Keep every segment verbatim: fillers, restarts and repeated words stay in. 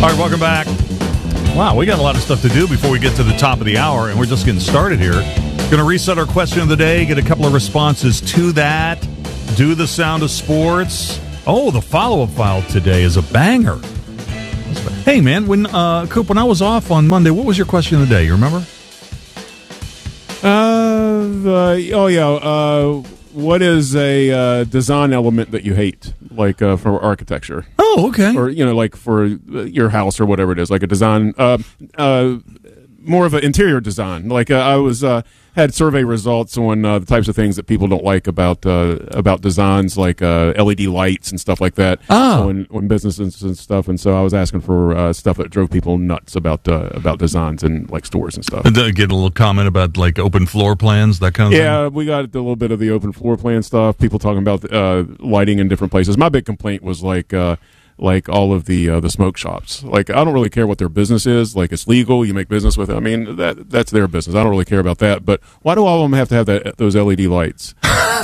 All right, welcome back. Wow, we got a lot of stuff to do before we get to the top of the hour, and we're just getting started here. Going to reset our question of the day, get a couple of responses to that, do the sound of sports. Oh, the follow-up file today is a banger. Hey, man, when uh, Coop, when I was off on Monday, what was your question of the day? You remember? Uh, the, oh, yeah. Uh, what is a uh, design element that you hate, like uh, for architecture? Oh, okay. Or, you know, like for your house or whatever it is, like a design, uh, uh, more of an interior design. Like uh, I was uh, had survey results on uh, the types of things that people don't like about uh, about designs, like uh, L E D lights and stuff like that. Oh. on, on businesses and stuff. And so I was asking for uh, stuff that drove people nuts about uh, about designs and like stores and stuff. And then get a little comment about like open floor plans, that kind of Yeah, thing? we got a little bit of the open floor plan stuff. People talking about uh, lighting in different places. My big complaint was like. Uh, like all of the uh, the smoke shops. Like, I don't really care what their business is. Like, it's legal. You make business with it. I mean, that that's their business. I don't really care about that. But why do all of them have to have that those L E D lights?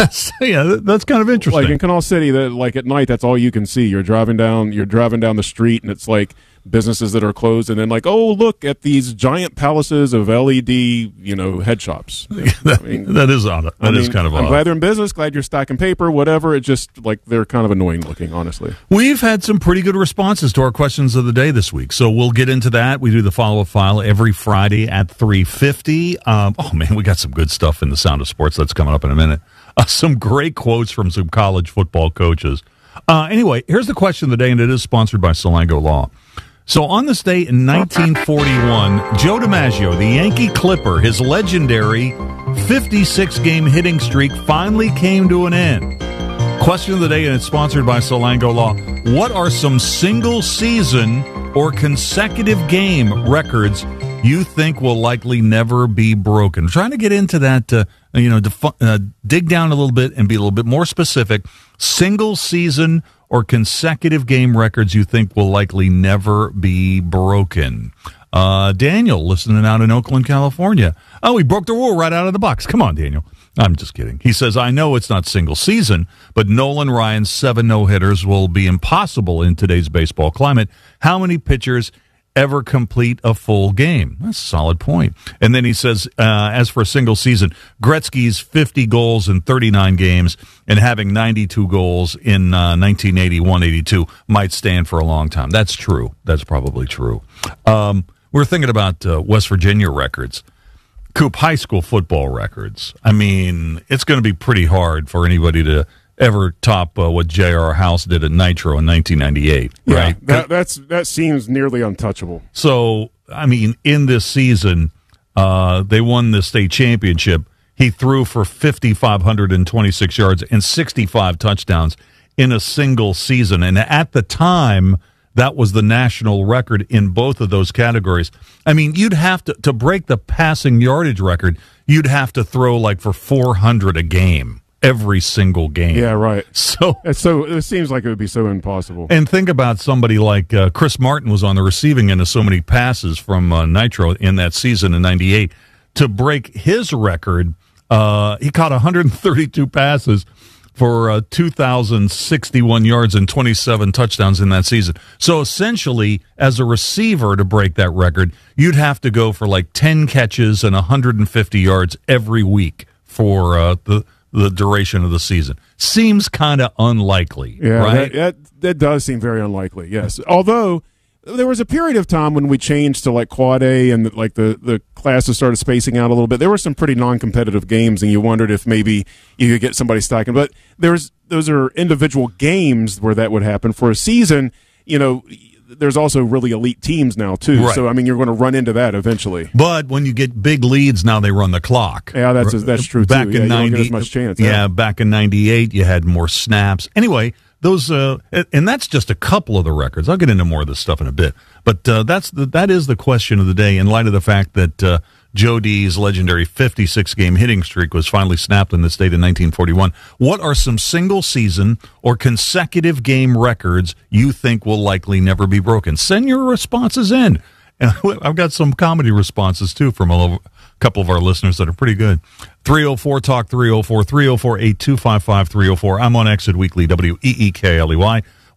Yeah, that's kind of interesting. Like in Canal City, that like at night, that's all you can see. You're driving down, you're driving down the street, and it's like businesses that are closed, and then like, oh, look at these giant palaces of L E D, you know, head shops. that, I mean, that is odd. That I mean, is kind of I'm odd. glad they're in business. Glad you're stacking paper, whatever. It's just like they're kind of annoying looking, honestly. We've had some pretty good responses to our questions of the day this week, so we'll get into that. We do the follow-up file every Friday at three fifty. Um, oh, man, we got some good stuff in the Sound of Sports. That's coming up in a minute. Uh, some great quotes from some college football coaches. Uh, anyway, here's the question of the day, and it is sponsored by Solango Law. So on this day in nineteen forty-one, Joe DiMaggio, the Yankee Clipper, his legendary fifty-six game hitting streak finally came to an end. Question of the day, and it's sponsored by Solango Law. What are some single-season or consecutive game records you think will likely never be broken? I'm trying to get into that, uh, you know, defu- uh, dig down a little bit and be a little bit more specific. Single-season or consecutive game records you think will likely never be broken. Uh, Daniel, listening out in Oakland, California. Oh, he broke the rule right out of the box. Come on, Daniel. I'm just kidding. He says, I know it's not single season, but Nolan Ryan's seven no-hitters will be impossible in today's baseball climate. How many pitchers ever complete a full game? That's a solid point. And then he says, uh, as for a single season, Gretzky's fifty goals in thirty-nine games and having ninety-two goals in uh, nineteen eighty-one eighty-two might stand for a long time. That's true. That's probably true. Um, we're thinking about uh, West Virginia records. Coop, high school football records. I mean, it's going to be pretty hard for anybody to ever top uh, what J R. House did at Nitro in nineteen ninety-eight, right? Yeah, that, that's, that seems nearly untouchable. So, I mean, in this season, uh, they won the state championship. He threw for five thousand five hundred twenty-six yards and sixty-five touchdowns in a single season. And at the time, that was the national record in both of those categories. I mean, you'd have to, to break the passing yardage record, you'd have to throw like for four hundred a game. Every single game. Yeah, right. So, it's so it seems like it would be so impossible. And think about somebody like uh, Chris Martin was on the receiving end of so many passes from uh, Nitro in that season in ninety-eight. To break his record, uh, he caught one hundred thirty-two passes for uh, two thousand sixty-one yards and twenty-seven touchdowns in that season. So essentially, as a receiver to break that record, you'd have to go for like ten catches and one hundred fifty yards every week for uh, the the duration of the season. Seems kind of unlikely, yeah, right? That, that, that does seem very unlikely, yes. Although, there was a period of time when we changed to like quad A and like the, the classes started spacing out a little bit. There were some pretty non-competitive games, and you wondered if maybe you could get somebody stacking. But there's those are individual games where that would happen. For a season, you know, there's also really elite teams now, too. Right. So, I mean, you're going to run into that eventually. But when you get big leads, now they run the clock. Yeah, that's that's true, back too. In yeah, you ninety, don't get as much chance. Yeah, yeah, back in ninety-eight, you had more snaps. Anyway, those, uh, and that's just a couple of the records. I'll get into more of this stuff in a bit. But uh, that's the, that is the question of the day in light of the fact that uh, Joe D's legendary fifty-six game hitting streak was finally snapped in the state in nineteen forty-one. What are some single-season or consecutive game records you think will likely never be broken? Send your responses in. And I've got some comedy responses, too, from a couple of our listeners that are pretty good. three oh four talk three oh four, three oh four, eight two five five, three oh four. I'm on Exit Weekly, W E E K L E Y.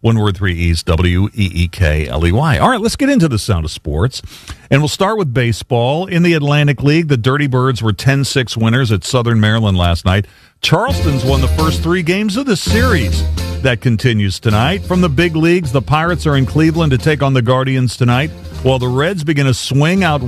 one word, three E's, W E E K L E Y. All right, let's get into the sound of sports. And we'll start with baseball. In the Atlantic League, the Dirty Birds were ten six winners at Southern Maryland last night. Charleston's won the first three games of the series. That continues tonight. From the big leagues, the Pirates are in Cleveland to take on the Guardians tonight, while the Reds begin a swing out